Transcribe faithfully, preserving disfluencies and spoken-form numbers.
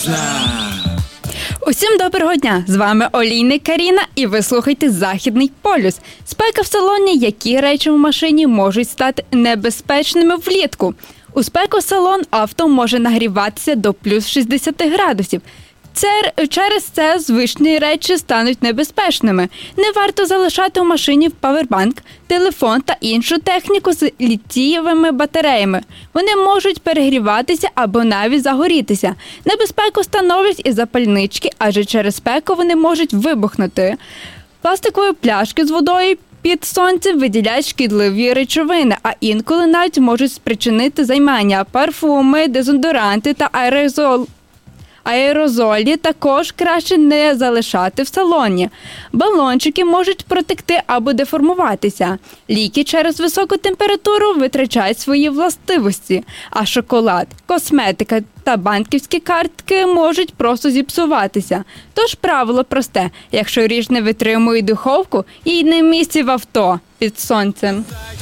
Ясна! Усім доброго дня! З вами Олійник Каріна і ви слухаєте Західний полюс. Спека в салоні, які речі в машині можуть стати небезпечними влітку. У спеку салон авто може нагріватися до плюс шістдесят градусів. Це, через це звичні речі стануть небезпечними. Не варто залишати у машині павербанк, телефон та іншу техніку з літієвими батареями. Вони можуть перегріватися або навіть загорітися. Небезпеку становлять і запальнички, адже через спеку вони можуть вибухнути. Пластикові пляшки з водою під сонцем виділяють шкідливі речовини, а інколи навіть можуть спричинити займання. Парфуми, дезодоранти та аерозол. Аерозолі також краще не залишати в салоні. Балончики можуть протекти або деформуватися. Ліки через високу температуру витрачають свої властивості, а шоколад, косметика та банківські картки можуть просто зіпсуватися. Тож правило просте – якщо річ не витримує духовку, їй не місце в авто під сонцем.